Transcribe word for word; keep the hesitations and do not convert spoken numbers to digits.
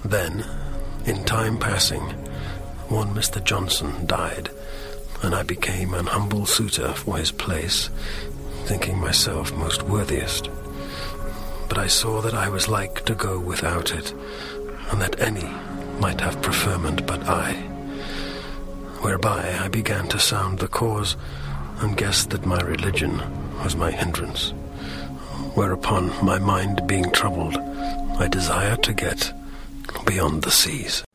Then, in time passing, one Mister Johnson died, and I became an humble suitor for his place, thinking myself most worthiest. But I saw that I was like to go without it, and that any might have preferment but I. Whereby I began to sound the cause, and guessed that my religion was my hindrance. Whereupon, my mind being troubled, I desired to get beyond the seas.